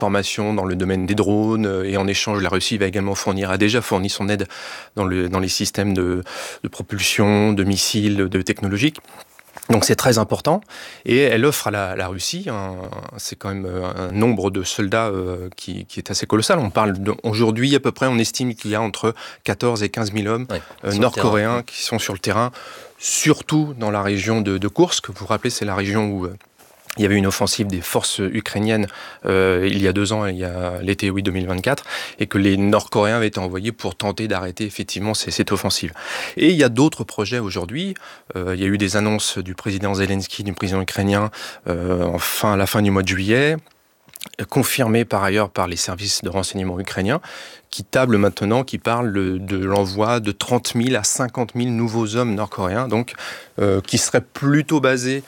formation dans le domaine des drones, et en échange, la Russie a déjà fourni son aide dans les systèmes de propulsion, de missiles, de technologiques. Donc c'est très important, et elle offre à la Russie, c'est quand même un nombre de soldats qui est assez colossal. Aujourd'hui, à peu près, on estime qu'il y a entre 14 et 15 000 hommes nord-coréens qui sont sur le terrain, surtout dans la région de Koursk. Vous vous rappelez, c'est la région où il y avait une offensive des forces ukrainiennes il y a 2 ans, il y a l'été 2024, et que les Nord-Coréens avaient été envoyés pour tenter d'arrêter effectivement cette offensive. Et il y a d'autres projets aujourd'hui. Il y a eu des annonces du président Zelensky, du président ukrainien, à la fin du mois de juillet, confirmées par ailleurs par les services de renseignement ukrainiens, qui parlent de l'envoi de 30 000 à 50 000 nouveaux hommes nord-coréens, donc qui seraient plutôt basés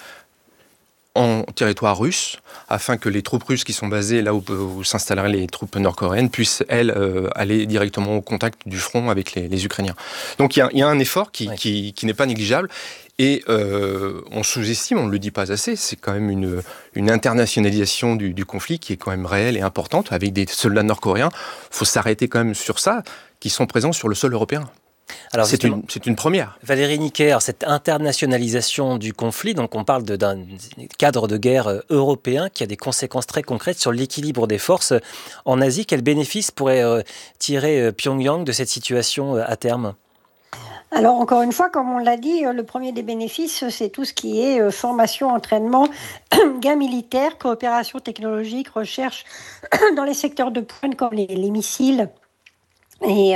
en territoire russe, afin que les troupes russes qui sont basées là où s'installeraient les troupes nord-coréennes puissent, elles, aller directement au contact du front avec les Ukrainiens. Donc il y a un effort qui n'est pas négligeable, et on sous-estime, on ne le dit pas assez, c'est quand même une internationalisation du conflit qui est quand même réelle et importante, avec des soldats nord-coréens, il faut s'arrêter quand même sur ça, qui sont présents sur le sol européen. Alors c'est une première. Valérie Niquet, cette internationalisation du conflit, donc on parle d'un cadre de guerre européen qui a des conséquences très concrètes sur l'équilibre des forces en Asie. Quel bénéfice pourrait tirer Pyongyang de cette situation à terme ? Alors, encore une fois, comme on l'a dit, le premier des bénéfices, c'est tout ce qui est formation, entraînement, gain militaire, coopération technologique, recherche dans les secteurs de pointe comme les missiles. Et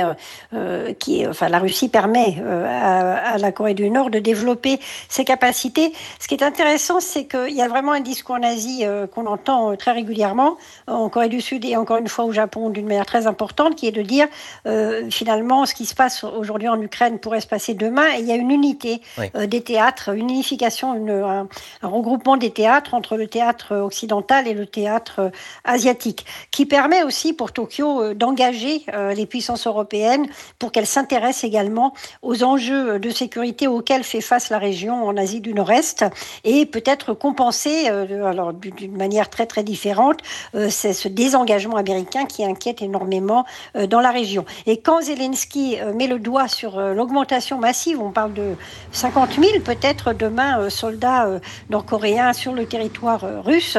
la Russie permet à la Corée du Nord de développer ses capacités. Ce qui est intéressant, c'est qu'il y a vraiment un discours en Asie qu'on entend très régulièrement, en Corée du Sud et encore une fois au Japon d'une manière très importante, qui est de dire finalement ce qui se passe aujourd'hui en Ukraine pourrait se passer demain. Et il y a une unité des théâtres, une unification, un regroupement des théâtres entre le théâtre occidental et le théâtre asiatique, qui permet aussi pour Tokyo d'engager les puissances européenne pour qu'elle s'intéresse également aux enjeux de sécurité auxquels fait face la région en Asie du Nord-Est, et peut-être compenser, d'une manière très très différente, c'est ce désengagement américain qui inquiète énormément dans la région. Et quand Zelensky met le doigt sur l'augmentation massive, on parle de 50 000 peut-être demain soldats nord-coréens sur le territoire russe,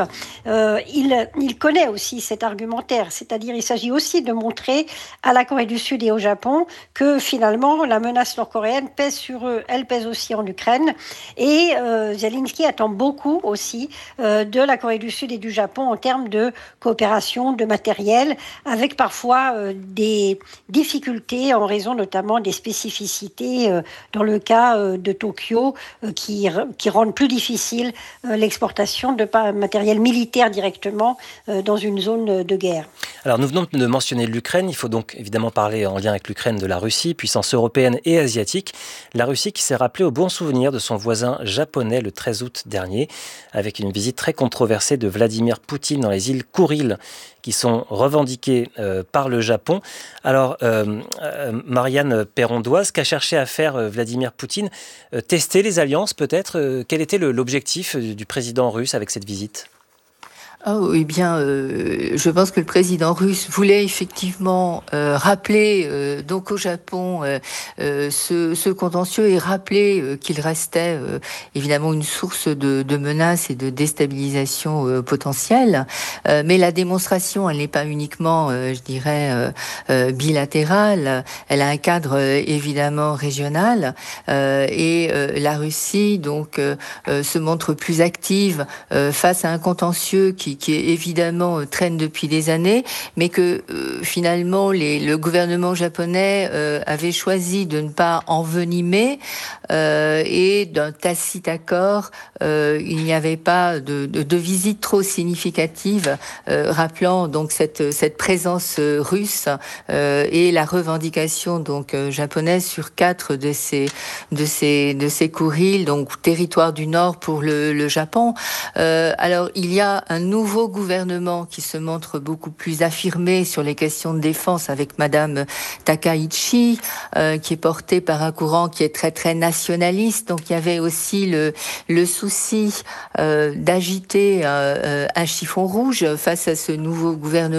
il connaît aussi cet argumentaire, c'est-à-dire il s'agit aussi de montrer à la Corée du Sud et au Japon que finalement la menace nord-coréenne pèse sur eux, elle pèse aussi en Ukraine, et Zelensky attend beaucoup aussi de la Corée du Sud et du Japon en termes de coopération, de matériel, avec parfois des difficultés en raison notamment des spécificités dans le cas de Tokyo qui rendent plus difficile l'exportation de matériel militaire directement dans une zone de guerre. Alors nous venons de mentionner l'Ukraine, il faut donc évidemment parler en lien avec l'Ukraine de la Russie, puissance européenne et asiatique. La Russie qui s'est rappelée au bon souvenir de son voisin japonais le 13 août dernier, avec une visite très controversée de Vladimir Poutine dans les îles Kouril, qui sont revendiquées par le Japon. Alors, Marianne Perrondoise, qu'a cherché à faire Vladimir Poutine ? Tester les alliances peut-être ? Quel était l'objectif du président russe avec cette visite ? Je pense que le président russe voulait effectivement rappeler donc au Japon ce contentieux, et rappeler qu'il restait évidemment une source de menaces et de déstabilisation potentielle. Mais la démonstration, elle n'est pas uniquement, bilatérale. Elle a un cadre évidemment régional, et la Russie donc se montre plus active face à un contentieux qui évidemment traîne depuis des années, mais que finalement le gouvernement japonais avait choisi de ne pas envenimer, et d'un tacite accord, il n'y avait pas de visite trop significative, rappelant donc cette présence russe et la revendication donc japonaise sur 4 de ces Kouril, donc territoire du Nord pour le Japon. Alors il y a un nouveau gouvernement qui se montre beaucoup plus affirmé sur les questions de défense avec Madame Takaichi, qui est portée par un courant qui est très très nationaliste. Donc il y avait aussi le souci d'agiter un chiffon rouge face à ce nouveau gouvernement